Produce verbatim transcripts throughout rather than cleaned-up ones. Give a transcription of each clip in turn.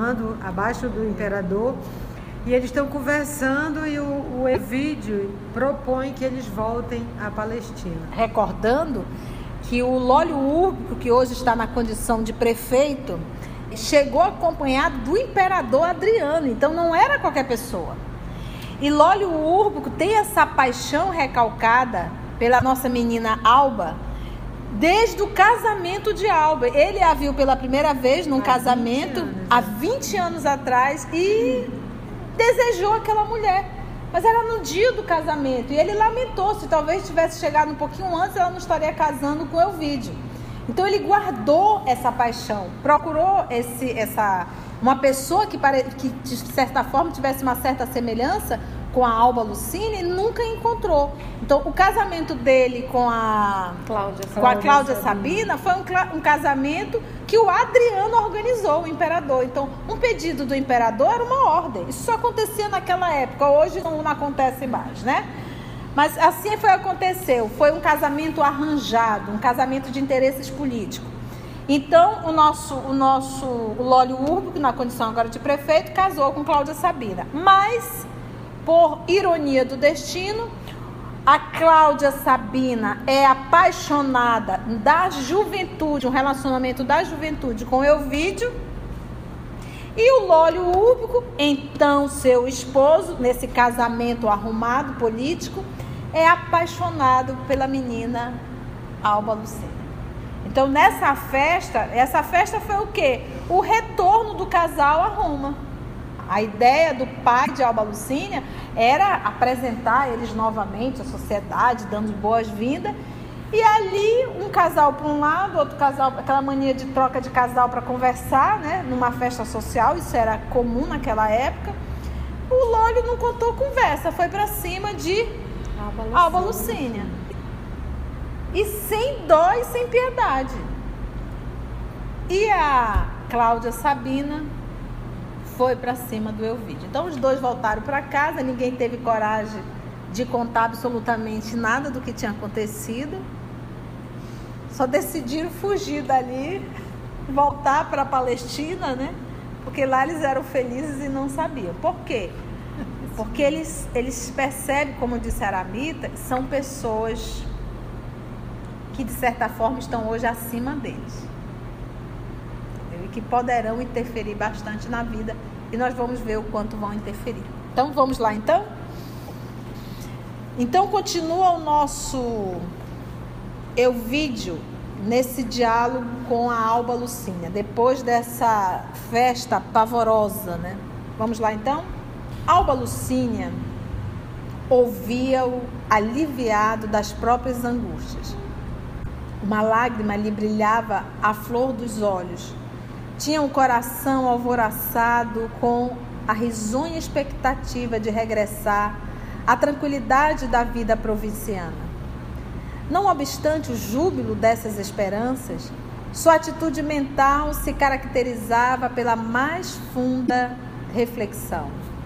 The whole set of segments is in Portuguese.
comando, abaixo do imperador, e eles estão conversando e o, o Ovídio propõe que eles voltem à Palestina. Recordando que o Lólio Úrbico, que hoje está na condição de prefeito, chegou acompanhado do imperador Adriano, então não era qualquer pessoa. E Lólio Úrbico tem essa paixão recalcada pela nossa menina Alba desde o casamento de Alba. Ele a viu pela primeira vez num há casamento vinte há vinte anos atrás e desejou aquela mulher. Mas era no dia do casamento e ele lamentou, se talvez tivesse chegado um pouquinho antes, ela não estaria casando com Ovídio. Então ele guardou essa paixão, procurou esse, essa, uma pessoa que, pare, que de certa forma tivesse uma certa semelhança com a Alba Lucínia e nunca encontrou. Então o casamento dele com a Cláudia, com a Cláudia Sabina foi um, um casamento que o Adriano organizou, o imperador. Então um pedido do imperador era uma ordem. Isso só acontecia naquela época, hoje não, não acontece mais, né? Mas assim foi aconteceu, foi um casamento arranjado, um casamento de interesses políticos. Então o nosso, o nosso o Lólio Úrbico, na condição agora de prefeito, casou com Cláudia Sabina. Mas, por ironia do destino, a Cláudia Sabina é apaixonada da juventude, um relacionamento da juventude com Ovídio. E o Lólio Úrbico, então seu esposo, nesse casamento arrumado, político, é apaixonado pela menina Alba Lucínia. Então nessa festa, essa festa foi o quê? O retorno do casal a Roma. A ideia do pai de Alba Lucínia era apresentar eles novamente à sociedade, dando boas-vindas. E ali, um casal para um lado, outro casal, aquela mania de troca de casal para conversar, né? Numa festa social, isso era comum naquela época. O Lólio não contou conversa, foi para cima de Alba Lucínia. Alba Lucínia. E sem dó e sem piedade. E a Cláudia Sabina foi para cima do Ovídio. Então os dois voltaram para casa, ninguém teve coragem de contar absolutamente nada do que tinha acontecido. Só decidiram fugir dali, voltar para a Palestina, né? Porque lá eles eram felizes e não sabiam. Por quê? Porque eles, eles percebem, como disse a Aramita, que são pessoas que de certa forma estão hoje acima deles. Entendeu? E que poderão interferir bastante na vida. E nós vamos ver o quanto vão interferir. Então vamos lá então? Então continua o nosso Ovídio nesse diálogo com a Alba Lucínia, depois dessa festa pavorosa, né? Vamos lá então? Alba Lucínia ouvia-o aliviado das próprias angústias. Uma lágrima lhe brilhava à flor dos olhos. Tinha um coração alvoroçado com a risonha expectativa de regressar à tranquilidade da vida provinciana. Não obstante o júbilo dessas esperanças, sua atitude mental se caracterizava pela mais funda reflexão.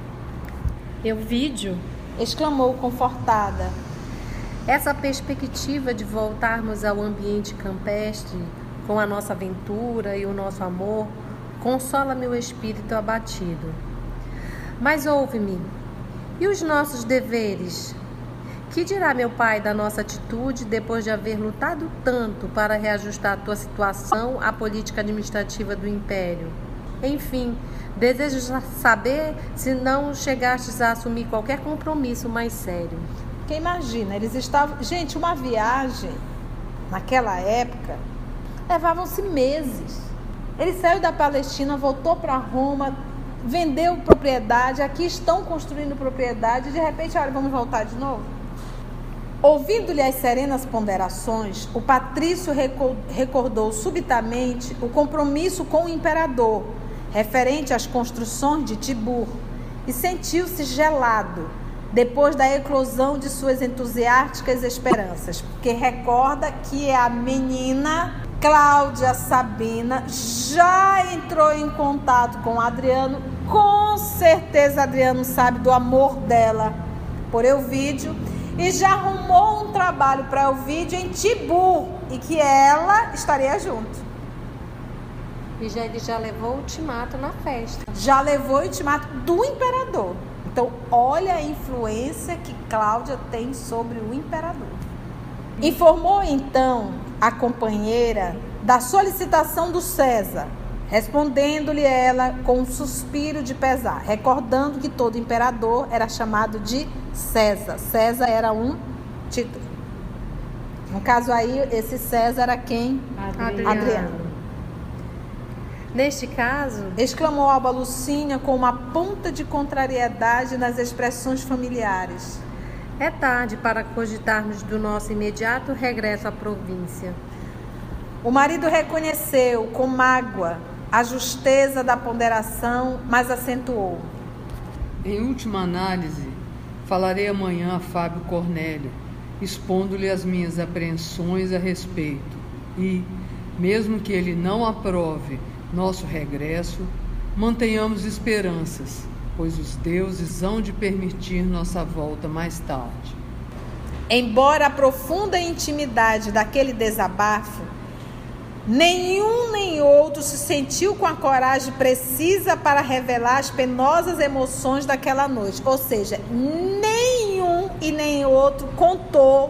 Ovídio, exclamou confortada, essa perspectiva de voltarmos ao ambiente campestre com a nossa aventura e o nosso amor consola meu espírito abatido. Mas ouve-me, e os nossos deveres? Que dirá meu pai da nossa atitude depois de haver lutado tanto para reajustar a tua situação à política administrativa do Império? Enfim, desejo saber se não chegastes a assumir qualquer compromisso mais sério. Porque imagina, eles estavam... Gente, uma viagem naquela época levavam-se meses. Ele saiu da Palestina, voltou para Roma, vendeu propriedade, aqui estão construindo propriedade e de repente, olha, vamos voltar de novo? Ouvindo-lhe as serenas ponderações, o patrício recordou subitamente o compromisso com o imperador, referente às construções de Tibur, e sentiu-se gelado, depois da eclosão de suas entusiásticas esperanças, porque recorda que a menina Cláudia Sabina já entrou em contato com Adriano, com certeza Adriano sabe do amor dela por Ovídio, e já arrumou um trabalho para Ovídio em Tibur, e que ela estaria junto. E já, ele já levou o ultimato na festa. Já levou o ultimato do imperador. Então, olha a influência que Cláudia tem sobre o imperador. Informou, então, a companheira da solicitação do César, respondendo-lhe ela com um suspiro de pesar, recordando que todo imperador era chamado de César. César era um título. No caso aí, esse César era quem? Adriano. Adriano. Neste caso, exclamou Alba Lucínia com uma ponta de contrariedade nas expressões familiares. É tarde para cogitarmos do nosso imediato regresso à província. O marido reconheceu com mágoa a justeza da ponderação, mas acentuou. Em última análise, falarei amanhã a Fábio Cornélio, expondo-lhe as minhas apreensões a respeito. E, mesmo que ele não aprove nosso regresso, mantenhamos esperanças, pois os deuses hão de permitir nossa volta mais tarde. Embora a profunda intimidade daquele desabafo, nenhum nem outro se sentiu com a coragem precisa para revelar as penosas emoções daquela noite. Ou seja, nenhum e nem outro contou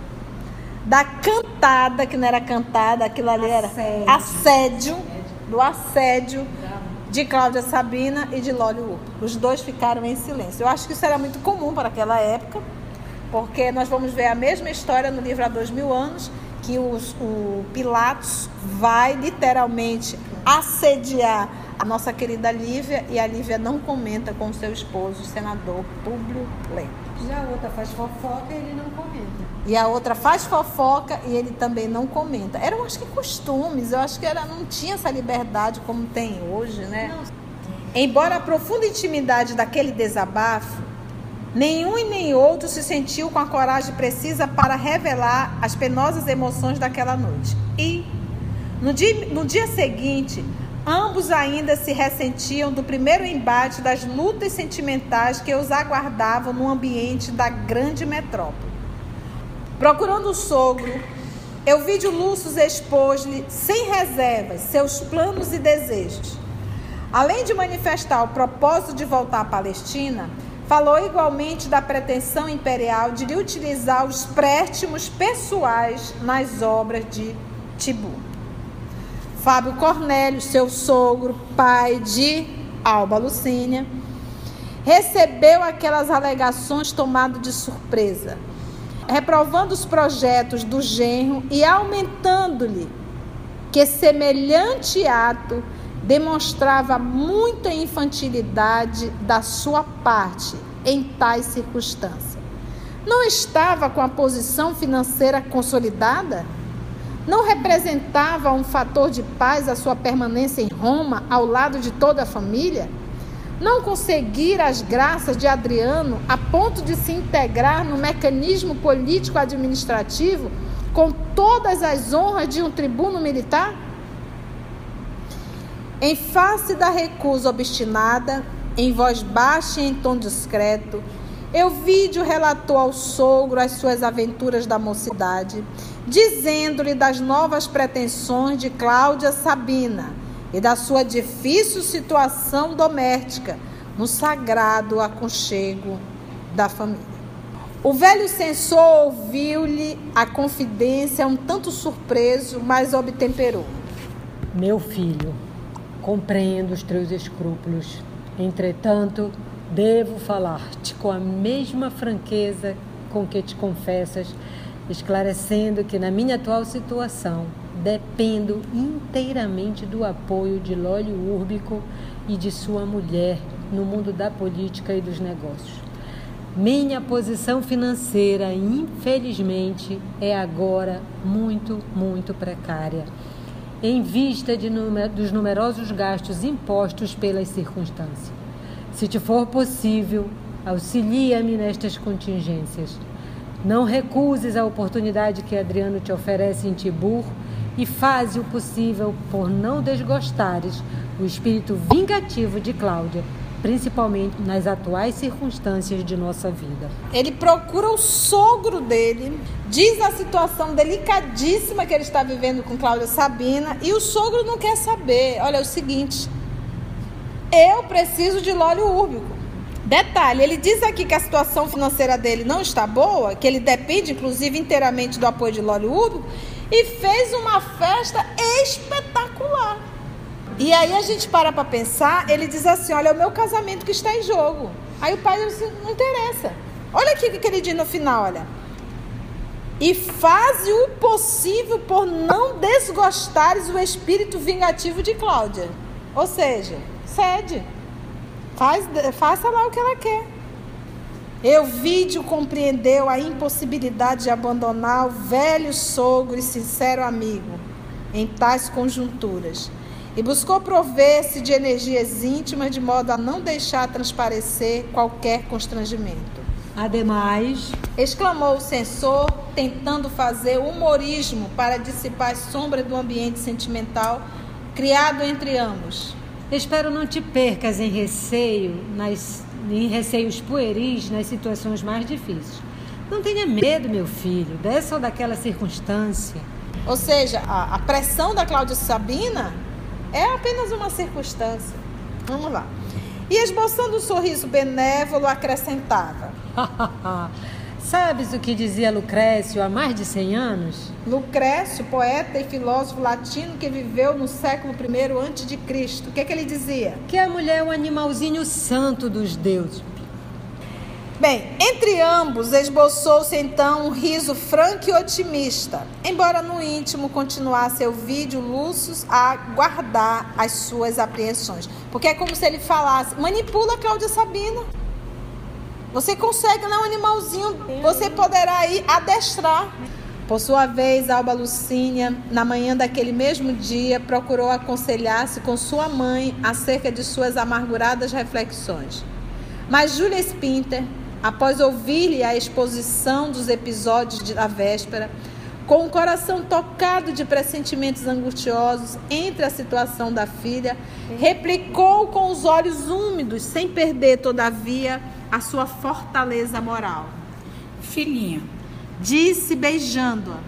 da cantada, que não era cantada, aquilo ali era assédio, assédio do assédio de Cláudia Sabina e de Lólio Úrbico. Os dois ficaram em silêncio. Eu acho que isso era muito comum para aquela época, porque nós vamos ver a mesma história no livro Há Dois Mil Anos, que os, o Pilatos vai literalmente assediar a nossa querida Lívia, e a Lívia não comenta com seu esposo, o senador Públio Lento. Já a outra faz fofoca e ele não comenta. E a outra faz fofoca e ele também não comenta. Eram, acho que, costumes. Eu acho que era, não tinha essa liberdade como tem hoje, né? Não. Embora a profunda intimidade daquele desabafo, nenhum e nem outro se sentiu com a coragem precisa para revelar as penosas emoções daquela noite. E, no dia, no dia seguinte, ambos ainda se ressentiam do primeiro embate das lutas sentimentais que os aguardavam no ambiente da grande metrópole. Procurando o sogro, Elvídio Lúcio expôs-lhe, sem reservas, seus planos e desejos. Além de manifestar o propósito de voltar à Palestina, falou igualmente da pretensão imperial de lhe utilizar os préstimos pessoais nas obras de Tibu. Fábio Cornélio, seu sogro, pai de Alba Lucínia, recebeu aquelas alegações tomado de surpresa, reprovando os projetos do genro e aumentando-lhe que semelhante ato demonstrava muita infantilidade da sua parte em tais circunstâncias. Não estava com a posição financeira consolidada? Não representava um fator de paz a sua permanência em Roma ao lado de toda a família? Não conseguir as graças de Adriano a ponto de se integrar no mecanismo político-administrativo com todas as honras de um tribuno militar? Em face da recusa obstinada, em voz baixa e em tom discreto, Elvídio relatou ao sogro as suas aventuras da mocidade, dizendo-lhe das novas pretensões de Cláudia Sabina e da sua difícil situação doméstica no sagrado aconchego da família. O velho censor ouviu-lhe a confidência um tanto surpreso, mas obtemperou. Meu filho, compreendo os teus escrúpulos. Entretanto, devo falar-te com a mesma franqueza com que te confessas, esclarecendo que na minha atual situação dependo inteiramente do apoio de Lólio Úrbico e de sua mulher no mundo da política e dos negócios. Minha posição financeira, infelizmente, é agora muito, muito precária, em vista de numer- dos numerosos gastos impostos pelas circunstâncias. Se te for possível, auxilia-me nestas contingências. Não recuses a oportunidade que Adriano te oferece em Tibur e faze o possível por não desgostares o espírito vingativo de Cláudia, principalmente nas atuais circunstâncias de nossa vida. Ele procura o sogro dele, diz a situação delicadíssima que ele está vivendo com Cláudia Sabina, e o sogro não quer saber. Olha, é o seguinte, eu preciso de Lólio Úrbico. Detalhe, ele diz aqui que a situação financeira dele não está boa, que ele depende, inclusive, inteiramente do apoio de Lólio Úrbico, e fez uma festa espetacular. E aí a gente para para pensar, ele diz assim, olha, é o meu casamento que está em jogo. Aí o pai diz assim, não interessa. Olha aqui o que ele diz no final, olha. E faze o possível por não desgostares o espírito vingativo de Cláudia. Ou seja, cede. Faz, faça lá o que ela quer. Euvídio compreendeu a impossibilidade de abandonar o velho sogro e sincero amigo em tais conjunturas e buscou prover-se de energias íntimas de modo a não deixar transparecer qualquer constrangimento. Ademais, exclamou o censor, tentando fazer humorismo para dissipar as sombras do ambiente sentimental criado entre ambos. Espero não te percas em receio, nas, em receios pueris nas situações mais difíceis. Não tenha medo, meu filho, dessa ou daquela circunstância. Ou seja, a, a pressão da Cláudia Sabina é apenas uma circunstância. Vamos lá. E esboçando um sorriso benévolo, acrescentava. Sabes o que dizia Lucrécio há mais de cem anos? Lucrécio, poeta e filósofo latino que viveu no século primeiro antes de Cristo. O que, que ele dizia? Que a mulher é um animalzinho santo dos deuses. Bem, entre ambos esboçou-se então um riso franco e otimista, embora no íntimo continuasse Euvídio Lúcio a guardar as suas apreensões. Porque é como se ele falasse, manipula a Cláudia Sabina. Você consegue, não é um animalzinho, você poderá ir adestrar. Por sua vez, Alba Lucínia, na manhã daquele mesmo dia, procurou aconselhar-se com sua mãe acerca de suas amarguradas reflexões. Mas Júlia Spinter, após ouvir-lhe a exposição dos episódios da véspera, com o coração tocado de pressentimentos angustiosos entre a situação da filha, replicou com os olhos úmidos, sem perder, todavia, a sua fortaleza moral. Filhinha, disse beijando-a,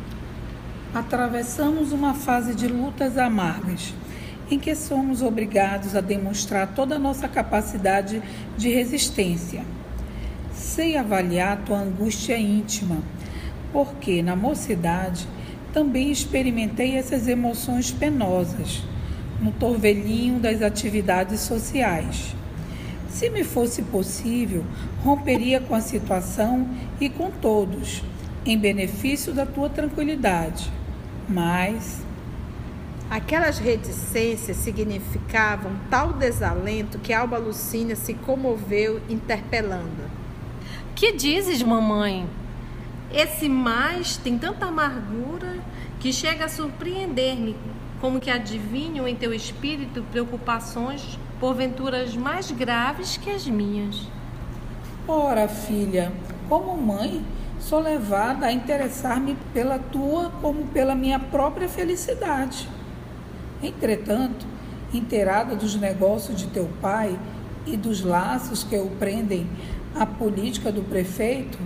atravessamos uma fase de lutas amargas, em que somos obrigados a demonstrar toda a nossa capacidade de resistência. Sei avaliar tua angústia íntima, porque na mocidade também experimentei essas emoções penosas, no torvelinho das atividades sociais. Se me fosse possível, romperia com a situação e com todos, em benefício da tua tranquilidade. Mas aquelas reticências significavam tal desalento que Alba Lucínia se comoveu, interpelando. Que dizes, mamãe? Esse mais tem tanta amargura que chega a surpreender-me, como que adivinho em teu espírito preocupações porventuras mais graves que as minhas. Ora, filha, como mãe, sou levada a interessar-me pela tua como pela minha própria felicidade. Entretanto, inteirada dos negócios de teu pai e dos laços que o prendem à política do prefeito,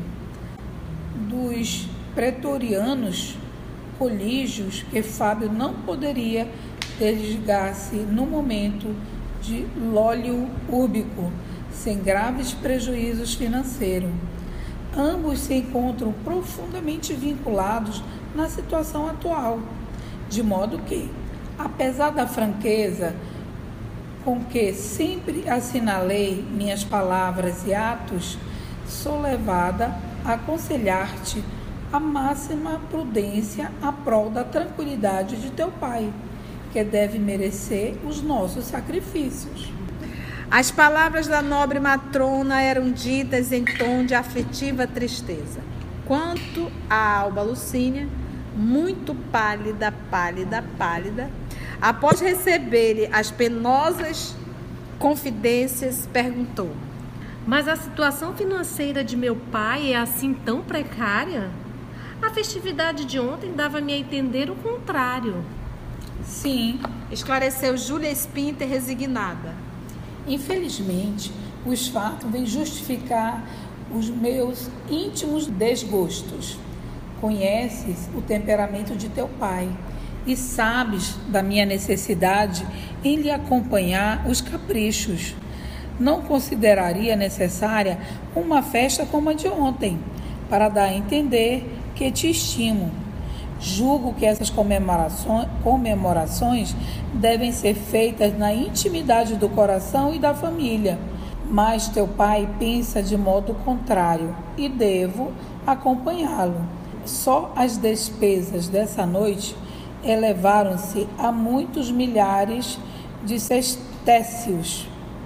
dos pretorianos colígios que Fábio não poderia desligar-se no momento de Lólio Úrbico, sem graves prejuízos financeiros. Ambos se encontram profundamente vinculados na situação atual, de modo que, apesar da franqueza com que sempre assinalei minhas palavras e atos, sou levada a aconselhar-te a máxima prudência à prol da tranquilidade de teu pai, que deve merecer os nossos sacrifícios. As palavras da nobre matrona eram ditas em tom de aflitiva tristeza. Quanto a Alba Lucínia, muito pálida, pálida, pálida, após receber-lhe as penosas confidências, perguntou: mas a situação financeira de meu pai é assim tão precária? A festividade de ontem dava-me a entender o contrário. Sim, esclareceu Júlia Spinter, resignada. Infelizmente, os fatos vêm justificar os meus íntimos desgostos. Conheces o temperamento de teu pai e sabes da minha necessidade em lhe acompanhar os caprichos. Não consideraria necessária uma festa como a de ontem, para dar a entender que te estimo. Julgo que essas comemorações, comemorações devem ser feitas na intimidade do coração e da família, mas teu pai pensa de modo contrário e devo acompanhá-lo. Só as despesas dessa noite elevaram-se a muitos milhares de sestércios.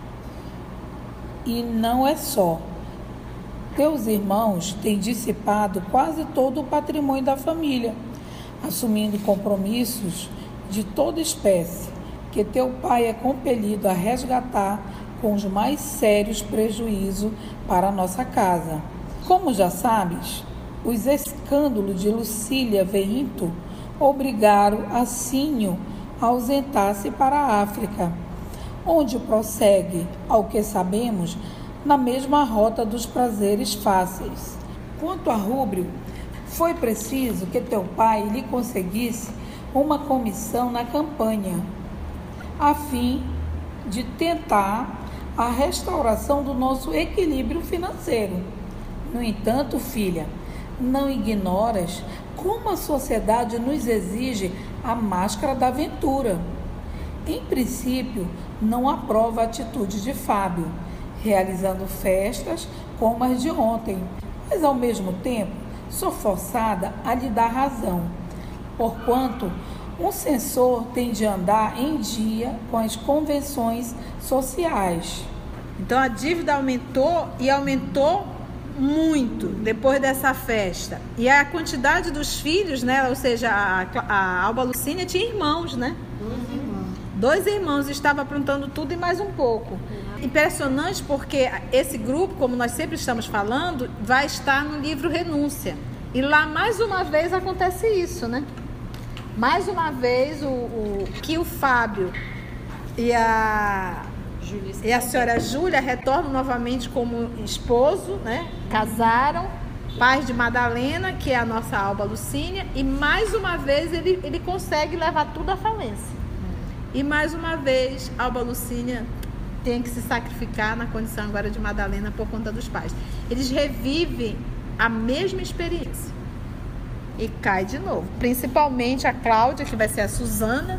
E não é só. Teus irmãos têm dissipado quase todo o patrimônio da família, assumindo compromissos de toda espécie, que teu pai é compelido a resgatar com os mais sérios prejuízos para a nossa casa. Como já sabes, os escândalos de Lucília Veinto obrigaram a Cínio a ausentar-se para a África, onde prossegue, ao que sabemos, na mesma rota dos prazeres fáceis. Quanto a Rúbrio, foi preciso que teu pai lhe conseguisse uma comissão na campanha, a fim de tentar a restauração do nosso equilíbrio financeiro. No entanto, filha, não ignoras como a sociedade nos exige a máscara da aventura. Em princípio, não aprova a atitude de Fábio, realizando festas como as de ontem, mas ao mesmo tempo sou forçada a lhe dar razão, porquanto um censor tem de andar em dia com as convenções sociais. Então a dívida aumentou e aumentou muito depois dessa festa. E a quantidade dos filhos, né? Ou seja, a, a Alba Lucínia tinha irmãos, né? Dois irmãos. Dois irmãos estavam aprontando tudo e mais um pouco. Impressionante porque esse grupo, como nós sempre estamos falando, vai estar no livro Renúncia. E lá mais uma vez acontece isso, né? Mais uma vez o, o que o Fábio e a Júlia, e a senhora Júlia retornam novamente como esposo, né? Casaram, pais de Madalena, que é a nossa Alba Lucínia, e mais uma vez ele, ele consegue levar tudo à falência. E mais uma vez Alba Lucínia tem que se sacrificar na condição agora de Madalena por conta dos pais. Eles revivem a mesma experiência e cai de novo, principalmente a Cláudia, que vai ser a Susana,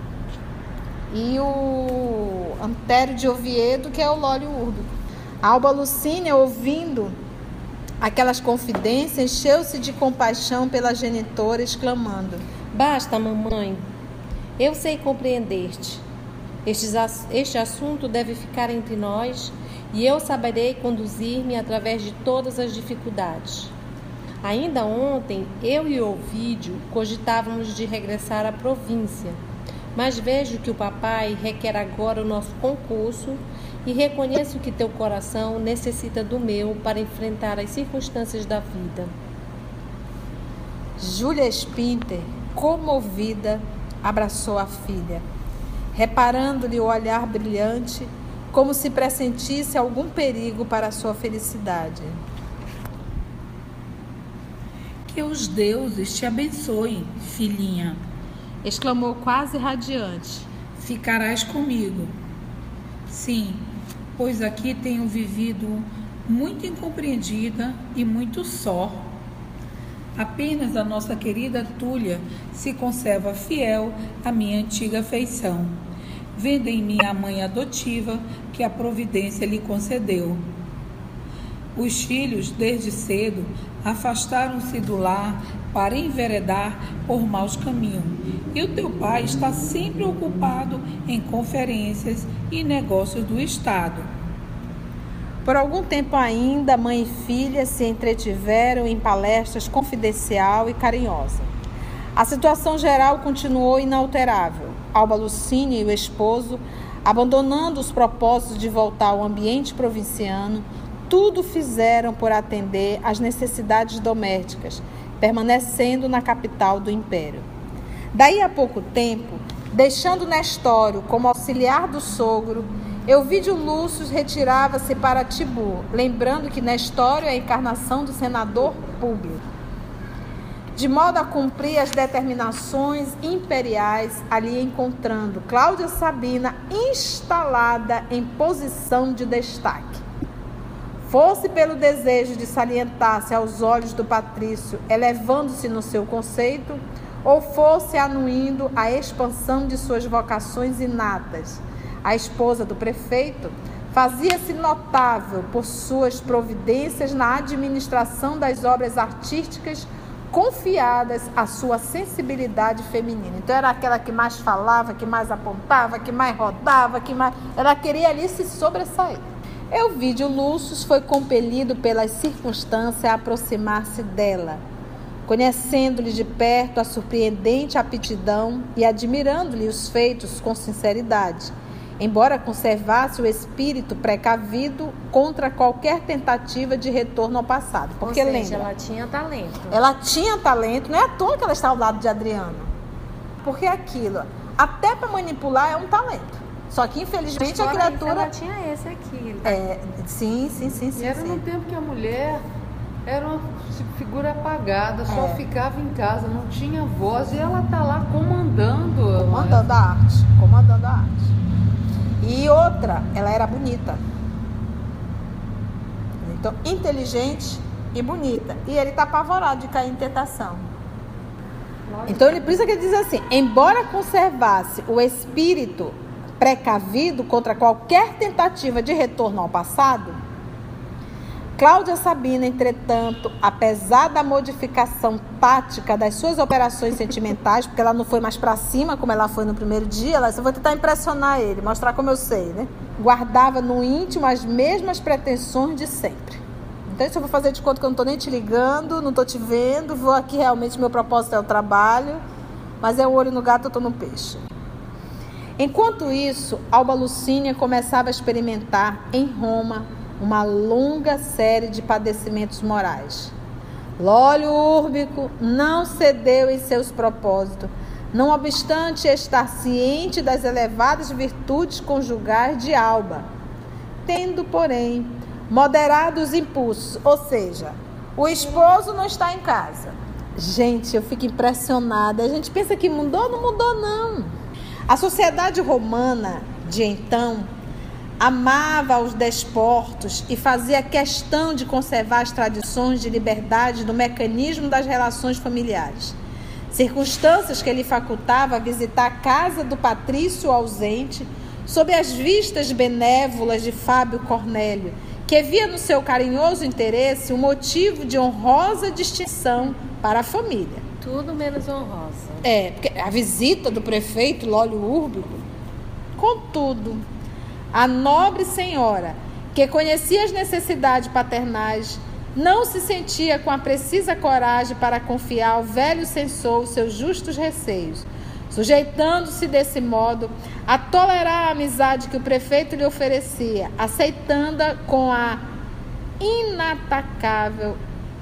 e o Antério de Oviedo, que é o Lólio Úrbico. A Alba Lucínia, ouvindo aquelas confidências, encheu-se de compaixão pela genitora, exclamando: basta, mamãe, eu sei compreender-te. Este, este assunto deve ficar entre nós e eu saberei conduzir-me através de todas as dificuldades. Ainda ontem, eu e o Ovídio cogitávamos de regressar à província, mas vejo que o papai requer agora o nosso concurso e reconheço que teu coração necessita do meu para enfrentar as circunstâncias da vida. Júlia Spinter, comovida, abraçou a filha, reparando-lhe o olhar brilhante, como se pressentisse algum perigo para a sua felicidade. Que os deuses te abençoem, filhinha, exclamou quase radiante. Ficarás comigo. Sim, pois aqui tenho vivido muito incompreendida e muito só. Apenas a nossa querida Túlia se conserva fiel à minha antiga afeição, vendo em mim a mãe adotiva que a providência lhe concedeu. Os filhos, desde cedo, afastaram-se do lar para enveredar por maus caminhos, e o teu pai está sempre ocupado em conferências e negócios do Estado. Por algum tempo ainda, mãe e filha se entretiveram em palestras confidencial e carinhosa. A situação geral continuou inalterável. Alba Lucínia e o esposo, abandonando os propósitos de voltar ao ambiente provinciano, tudo fizeram por atender às necessidades domésticas, permanecendo na capital do império. Daí a pouco tempo, deixando Nestório como auxiliar do sogro, Euvídio Lúcio retirava-se para Tibur, lembrando que Nestório é a encarnação do senador Públio, de modo a cumprir as determinações imperiais, ali encontrando Cláudia Sabina instalada em posição de destaque. Fosse pelo desejo de salientar-se aos olhos do patrício, elevando-se no seu conceito, ou fosse anuindo a expansão de suas vocações inatas. A esposa do prefeito fazia-se notável por suas providências na administração das obras artísticas confiadas à sua sensibilidade feminina. Então era aquela que mais falava, que mais apontava, que mais rodava, que mais... ela queria ali se sobressair. Euvídio Lúcio foi compelido pelas circunstâncias a aproximar-se dela, conhecendo-lhe de perto a surpreendente aptidão e admirando-lhe os feitos com sinceridade, embora conservasse o espírito precavido contra qualquer tentativa de retorno ao passado. Porque, ou seja, lembra, ela tinha talento. Ela tinha talento, não é à toa que ela está ao lado de Adriano. Porque aquilo, até para manipular, é um talento. Só que, infelizmente, a criatura... Ela tinha esse aqui. É, sim, sim, sim, sim. E era sim. no tempo que a mulher era uma figura apagada, só É. ficava em casa, não tinha voz, e ela tá lá comandando. Comandando a arte. Comandando a arte. E outra, ela era bonita. Então, inteligente e bonita. E ele está apavorado de cair em tentação. Então, ele, por isso que ele diz assim: embora conservasse o espírito precavido contra qualquer tentativa de retorno ao passado, Cláudia Sabina, entretanto, apesar da modificação tática das suas operações sentimentais, porque ela não foi mais para cima como ela foi no primeiro dia, ela disse: eu vou tentar impressionar ele, mostrar como eu sei, né? Guardava no íntimo as mesmas pretensões de sempre. Então, isso eu vou fazer de conta que eu não estou nem te ligando, não estou te vendo, vou aqui, realmente meu propósito é o trabalho, mas é o olho no gato, eu estou no peixe. Enquanto isso, Alba Lucínia começava a experimentar em Roma uma longa série de padecimentos morais. Lólio Úrbico não cedeu em seus propósitos, não obstante estar ciente das elevadas virtudes conjugais de Alba, tendo, porém, moderado os impulsos, ou seja, o esposo não está em casa. Gente, eu fico impressionada. A gente pensa que mudou, não mudou, não. A sociedade romana de então amava os desportos e fazia questão de conservar as tradições de liberdade no mecanismo das relações familiares. Circunstâncias que lhe facultava a visitar a casa do patrício ausente sob as vistas benévolas de Fábio Cornélio, que via no seu carinhoso interesse um motivo de honrosa distinção para a família. Tudo menos honrosa. É, porque a visita do prefeito Lólio Úrbico. Contudo, a nobre senhora, que conhecia as necessidades paternais, não se sentia com a precisa coragem para confiar ao velho censor os seus justos receios, sujeitando-se desse modo a tolerar a amizade que o prefeito lhe oferecia, aceitando-a com a inatacável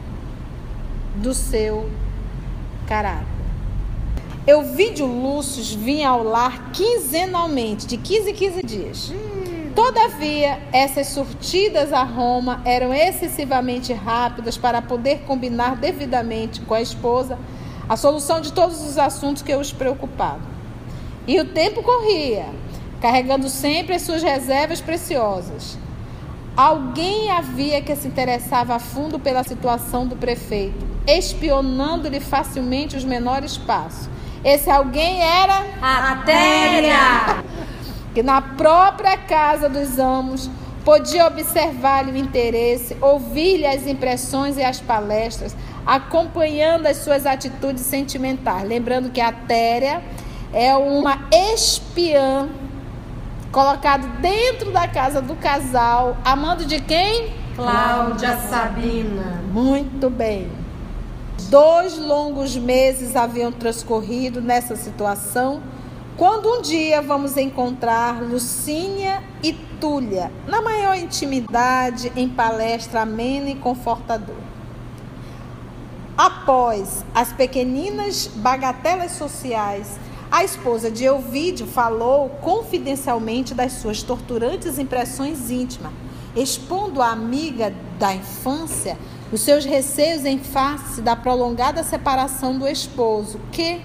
do seu caráter. Euvídio Lúcio vinha ao lar quinzenalmente, de quinze em quinze dias. Hum. Todavia, essas surtidas a Roma eram excessivamente rápidas para poder combinar devidamente com a esposa a solução de todos os assuntos que os preocupavam. E o tempo corria, carregando sempre as suas reservas preciosas. Alguém havia que se interessava a fundo pela situação do prefeito, espionando-lhe facilmente os menores passos. Esse alguém era Atéria, que na própria casa dos amos podia observar-lhe o interesse, ouvir-lhe as impressões e as palestras, acompanhando as suas atitudes sentimentais. Lembrando que a Atéria é uma espiã colocada dentro da casa do casal, amando de quem? Cláudia Sabina. Muito bem. Dois longos meses haviam transcorrido nessa situação, quando um dia vamos encontrar Lucínia e Túlia, na maior intimidade, em palestra amena e confortadora. Após as pequeninas bagatelas sociais, A esposa de Elvídio falou confidencialmente das suas torturantes impressões íntimas, expondo à amiga da infância os seus receios em face da prolongada separação do esposo, que,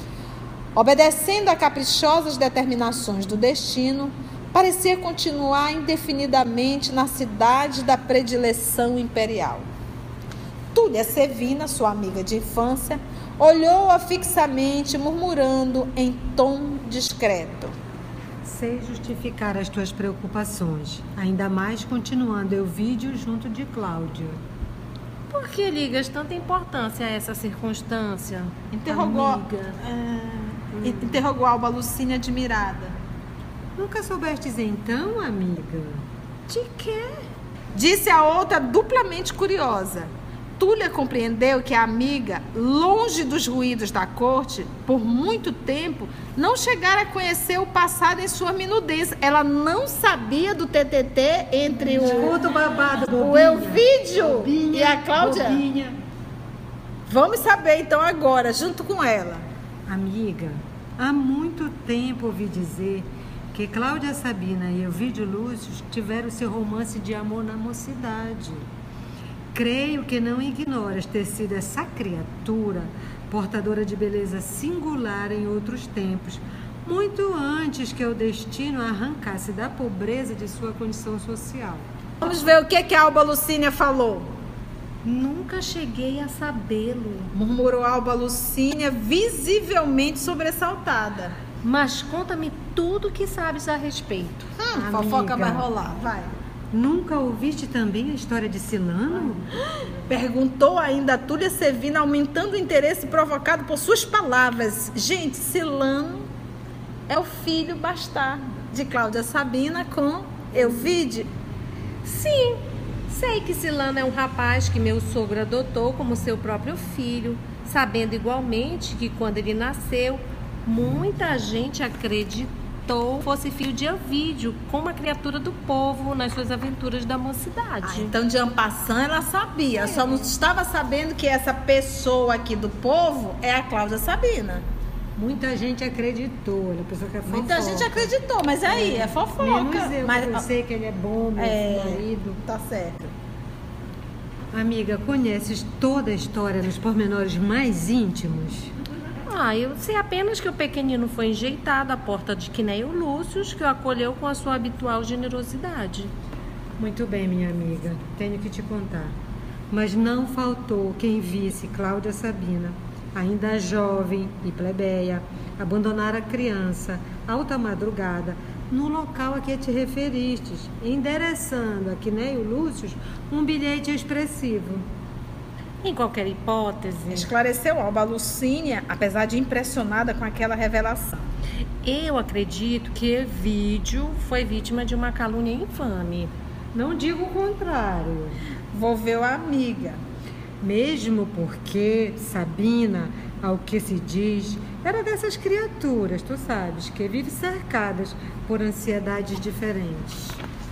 obedecendo a caprichosas determinações do destino, parecia continuar indefinidamente na cidade da predileção imperial. Túlia Sevina, sua amiga de infância, olhou-a fixamente, murmurando em tom discreto: sei justificar as tuas preocupações, ainda mais continuando Elvídio junto de Cláudio. Por que ligas tanta importância a essa circunstância? Interrogou, amiga? É, interrogou Alba Lucínia admirada. Nunca soubestes então, amiga? De quê? Disse a outra duplamente curiosa. Túlia compreendeu que a amiga, longe dos ruídos da corte, por muito tempo, não chegara a conhecer o passado em sua minudez. Ela não sabia do T T T entre o, Escuta o babado, bobinha, o Elvídio bobinha, e a Cláudia. Bobinha. Vamos saber então agora, junto com ela. Amiga, há muito tempo ouvi dizer que Cláudia Sabina e Elvídio Lúcio tiveram seu romance de amor na mocidade. Creio que não ignoras ter sido essa criatura, portadora de beleza singular em outros tempos, muito antes que o destino a arrancasse da pobreza de sua condição social. Vamos ver o que, que a Alba Lucínia falou. Nunca cheguei a sabê-lo, murmurou Alba Lucínia, visivelmente sobressaltada. Mas conta-me tudo o que sabes a respeito. Hum, Amiga, fofoca vai rolar, vai. Nunca ouviste também a história de Silano? Perguntou ainda a Túlia Sevina, aumentando o interesse provocado por suas palavras. Gente, Silano é o filho bastardo de Cláudia Sabina com Elvídio. Sim, sei que Silano é um rapaz que meu sogro adotou como seu próprio filho, sabendo igualmente que quando ele nasceu, muita gente acreditou fosse filho de Elvídio, como uma criatura do povo nas suas aventuras da mocidade. Ah, então de ampassã ela sabia, é. Só não estava sabendo que essa pessoa aqui do povo é a Cláudia Sabina. Muita gente acreditou, a pessoa que é fofoca. Muita gente acreditou, mas aí é, é fofoca. Menos eu, mas eu sei que ele é bom, meu é, marido. Tá certo. Amiga, conheces toda a história nos pormenores mais íntimos? Ah, eu sei apenas que o pequenino foi enjeitado à porta de Quinéio Lúcio, que o acolheu com a sua habitual generosidade. Muito bem, minha amiga, tenho que te contar. Mas não faltou quem visse Cláudia Sabina, ainda jovem e plebeia, abandonar a criança, alta madrugada, no local a que te referistes, endereçando a Quinéio Lúcio um bilhete expressivo. Em qualquer hipótese, esclareceu Alba Lucínia, apesar de impressionada com aquela revelação. Eu acredito que Elvídio foi vítima de uma calúnia infame. Não digo o contrário. Volveu a amiga. Mesmo porque Sabina, ao que se diz, era dessas criaturas, tu sabes, que vivem cercadas por ansiedades diferentes.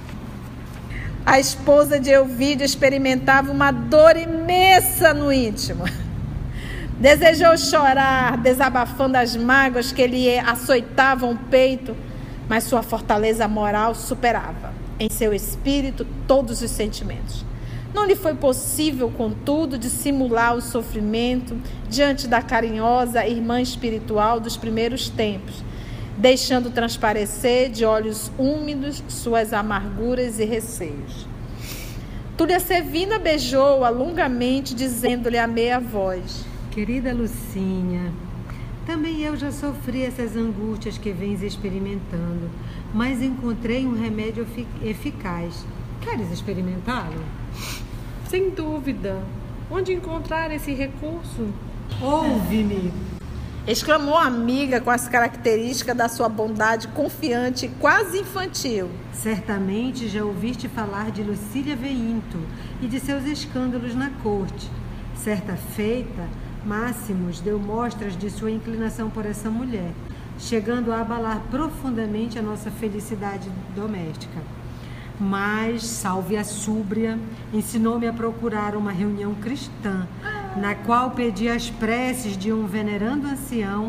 A esposa de Elvídio experimentava uma dor imensa no íntimo. Desejou chorar, desabafando as mágoas que lhe açoitavam o peito, mas sua fortaleza moral superava em seu espírito todos os sentimentos. Não lhe foi possível, contudo, dissimular o sofrimento diante da carinhosa irmã espiritual dos primeiros tempos, deixando transparecer de olhos úmidos suas amarguras e receios. Túlia Sevina beijou-a longamente, dizendo-lhe a meia voz: querida Lucínia, também eu já sofri essas angústias que vens experimentando, mas encontrei um remédio eficaz. Queres experimentá-lo? Sem dúvida. Onde encontrar esse recurso? Ouve-me! Exclamou a amiga com as características da sua bondade confiante e quase infantil. Certamente já ouviste falar de Lucília Veinto e de seus escândalos na corte. Certa feita, Máximos deu mostras de sua inclinação por essa mulher, chegando a abalar profundamente a nossa felicidade doméstica. Mas, salve a súbria, ensinou-me a procurar uma reunião cristã, na qual pedi as preces de um venerando ancião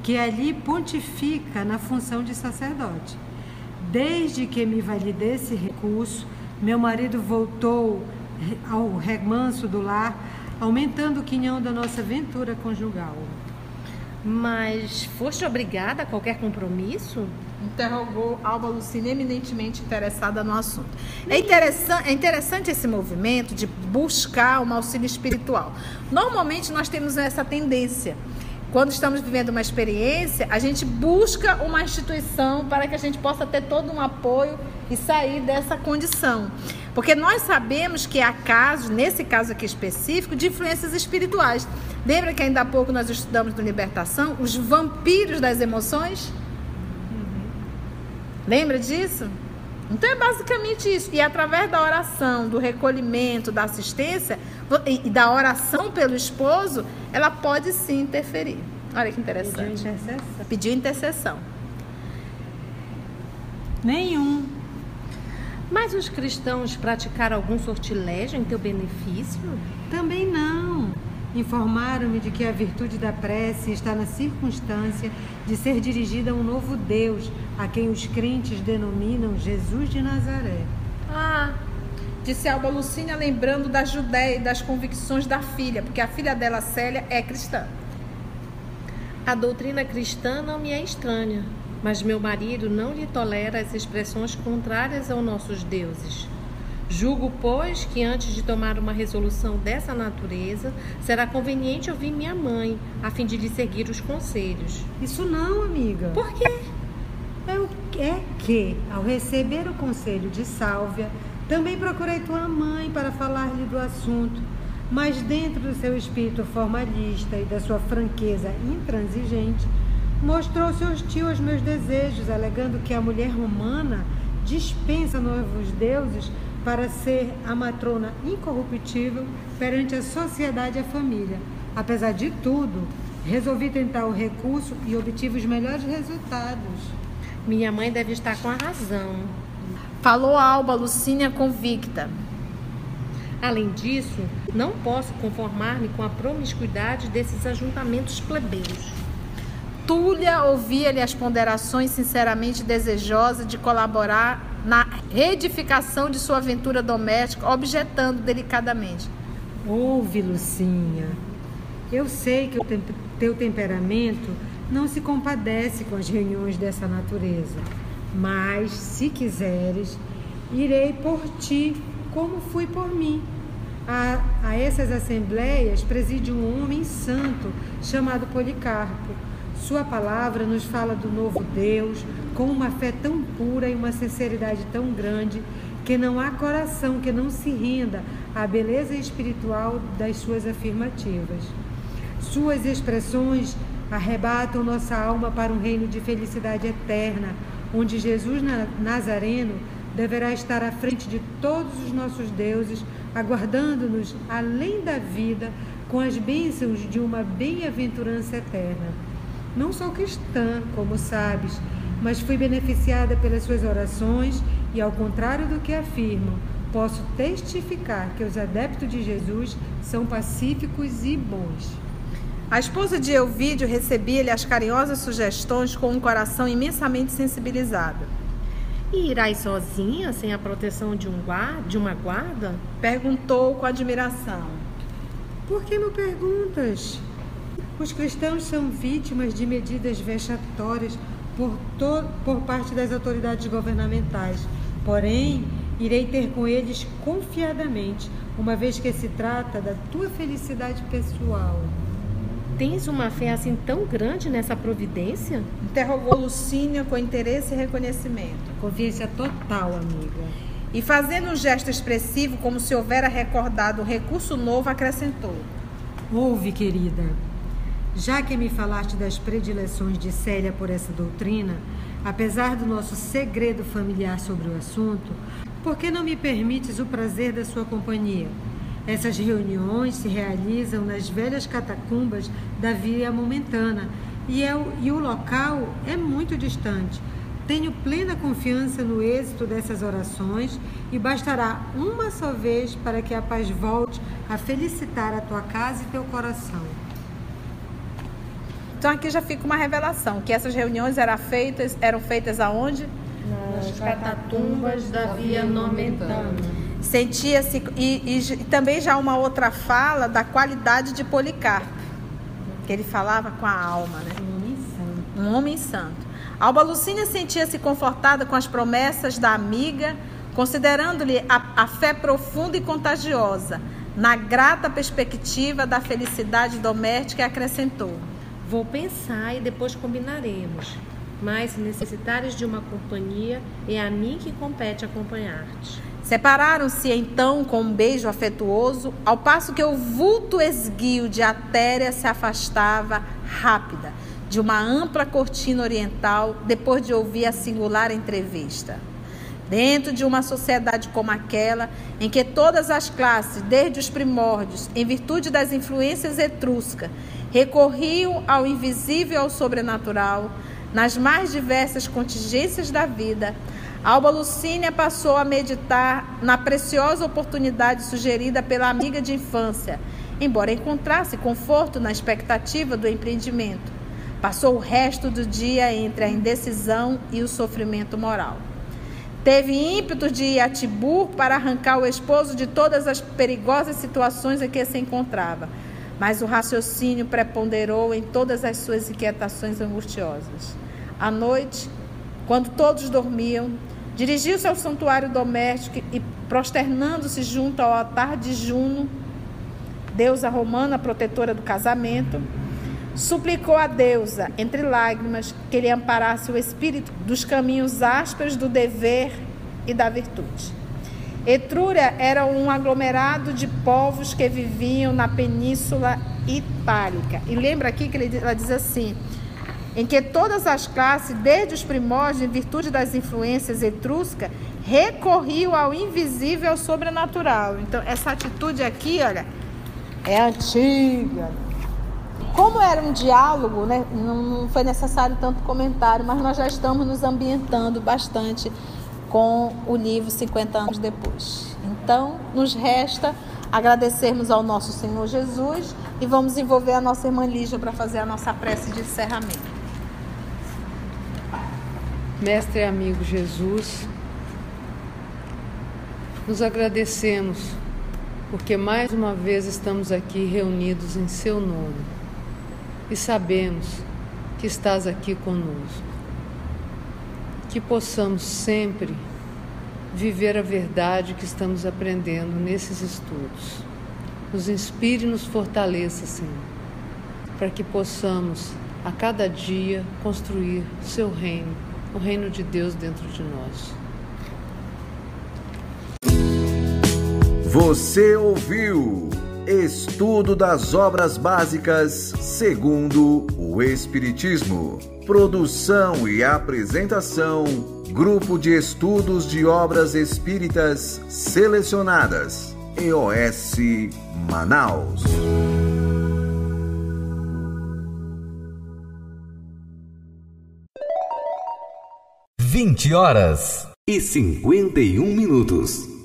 que ali pontifica na função de sacerdote. Desde que me validei esse recurso, meu marido voltou ao remanso do lar, aumentando o quinhão da nossa aventura conjugal. Mas foste obrigada a qualquer compromisso? Interrogou Alba Lucina, eminentemente interessada no assunto. É interessante, é interessante esse movimento de buscar um auxílio espiritual. Normalmente nós temos essa tendência. Quando estamos vivendo uma experiência, a gente busca uma instituição para que a gente possa ter todo um apoio e sair dessa condição. Porque nós sabemos que há casos, nesse caso aqui específico, de influências espirituais. Lembra que ainda há pouco nós estudamos no Libertação os vampiros das emoções? Uhum. Lembra disso? Então é basicamente isso. E através da oração, do recolhimento, da assistência e da oração pelo esposo, ela pode sim interferir. Olha que interessante. Pediu intercessão. Pediu intercessão. Nenhum. Mas os cristãos praticaram algum sortilégio em teu benefício? Também não. Informaram-me de que a virtude da prece está na circunstância de ser dirigida a um novo Deus, a quem os crentes denominam Jesus de Nazaré. Ah, disse Alba Lucínia, lembrando da Judéia e das convicções da filha, porque a filha dela, Célia, é cristã. A doutrina cristã não me é estranha, mas meu marido não lhe tolera as expressões contrárias aos nossos deuses. Julgo, pois, que antes de tomar uma resolução dessa natureza, será conveniente ouvir minha mãe, a fim de lhe seguir os conselhos. Isso não, amiga. Por quê? É, o, é que, ao receber o conselho de Sálvia, também procurei tua mãe para falar-lhe do assunto, mas dentro do seu espírito formalista e da sua franqueza intransigente, mostrou-se hostil aos meus desejos, alegando que a mulher romana dispensa novos deuses para ser a matrona incorruptível perante a sociedade e a família. Apesar de tudo, resolvi tentar o recurso e obtive os melhores resultados. Minha mãe deve estar com a razão. Falou a Alba Lucínia convicta. Além disso, não posso conformar-me com a promiscuidade desses ajuntamentos plebeus. Túlia ouvia-lhe as ponderações sinceramente desejosa de colaborar na reedificação de sua aventura doméstica, objetando delicadamente. Ouve, Lucinha, eu sei que o te- teu temperamento não se compadece com as reuniões dessa natureza, mas, se quiseres, irei por ti, como fui por mim. A, a essas assembleias preside um homem santo chamado Policarpo. Sua palavra nos fala do novo Deus, com uma fé tão pura e uma sinceridade tão grande, que não há coração que não se renda à beleza espiritual das suas afirmativas. Suas expressões arrebatam nossa alma para um reino de felicidade eterna, onde Jesus Nazareno deverá estar à frente de todos os nossos deuses, aguardando-nos além da vida, com as bênçãos de uma bem-aventurança eterna. Não sou cristã, como sabes, mas fui beneficiada pelas suas orações e, ao contrário do que afirmam, posso testificar que os adeptos de Jesus são pacíficos e bons. A esposa de Elvídio recebia-lhe as carinhosas sugestões com um coração imensamente sensibilizado. E irás sozinha, sem a proteção de, um guarda, de uma guarda? Perguntou com admiração. Por que me perguntas? Os cristãos são vítimas de medidas vexatórias por, to- por parte das autoridades governamentais. Porém, irei ter com eles confiadamente, uma vez que se trata da tua felicidade pessoal. Tens uma fé assim tão grande nessa providência? Interrogou Lucínia com interesse e reconhecimento. Confiança total, amiga. E fazendo um gesto expressivo, como se houvera recordado um recurso novo, acrescentou. Ouve, querida. Já que me falaste das predileções de Célia por essa doutrina, apesar do nosso segredo familiar sobre o assunto, por que não me permites o prazer da sua companhia? Essas reuniões se realizam nas velhas catacumbas da Via Momentana e, é o, e o local é muito distante. Tenho plena confiança no êxito dessas orações e bastará uma só vez para que a paz volte a felicitar a tua casa e teu coração. Então aqui já fica uma revelação, que essas reuniões eram feitas, eram feitas aonde? Nas catatumbas da Via Nomentana. Sentia-se, e, e, e também já uma outra fala da qualidade de Policarpo, que ele falava com a alma, né? Um homem santo. Um homem santo. Alba Lucínia sentia-se confortada com as promessas da amiga, considerando-lhe a, a fé profunda e contagiosa, na grata perspectiva da felicidade doméstica, e acrescentou: Vou pensar e depois combinaremos. Mas se necessitares de uma companhia, é a mim que compete acompanhar-te. Separaram-se então com um beijo afetuoso, ao passo que o vulto esguio de Atéria se afastava rápida de uma ampla cortina oriental, depois de ouvir a singular entrevista. Dentro de uma sociedade como aquela, em que todas as classes, desde os primórdios, em virtude das influências etruscas, recorriam ao invisível e ao sobrenatural, nas mais diversas contingências da vida, Alba Lucínia passou a meditar na preciosa oportunidade sugerida pela amiga de infância, embora encontrasse conforto na expectativa do empreendimento. Passou o resto do dia entre a indecisão e o sofrimento moral. Teve ímpetos de ir a Tibur para arrancar o esposo de todas as perigosas situações em que se encontrava, mas o raciocínio preponderou em todas as suas inquietações angustiosas. À noite, quando todos dormiam, dirigiu-se ao santuário doméstico e, prosternando-se junto ao altar de Juno, deusa romana protetora do casamento, suplicou a deusa, entre lágrimas, que lhe amparasse o espírito dos caminhos ásperos do dever e da virtude. Etrúria era um aglomerado de povos que viviam na Península Itálica. E lembra aqui que ela diz assim: em que todas as classes, desde os primórdios, em virtude das influências etruscas, recorriam ao invisível e ao sobrenatural. Então, essa atitude aqui, olha, é antiga. Como era um diálogo, né, não foi necessário tanto comentário, mas nós já estamos nos ambientando bastante com o livro cinquenta anos depois. Então, nos resta agradecermos ao nosso Senhor Jesus e vamos envolver a nossa irmã Lígia para fazer a nossa prece de encerramento. Mestre e amigo Jesus, nos agradecemos porque mais uma vez estamos aqui reunidos em seu nome e sabemos que estás aqui conosco. Que possamos sempre viver a verdade que estamos aprendendo nesses estudos. Nos inspire e nos fortaleça, Senhor, para que possamos a cada dia construir o seu reino, o reino de Deus dentro de nós. Você ouviu Estudo das Obras Básicas segundo o Espiritismo. Produção e apresentação, Grupo de Estudos de Obras Espíritas Selecionadas, E O S Manaus. vinte horas e cinquenta e um minutos.